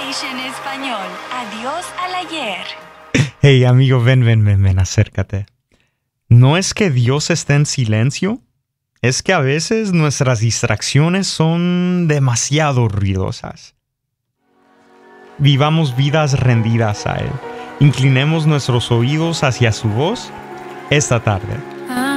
en español. Adiós al ayer. Hey, amigo, ven, acércate. No es que Dios esté en silencio, es que a veces nuestras distracciones son demasiado ruidosas. Vivamos vidas rendidas a Él. Inclinemos nuestros oídos hacia su voz esta tarde.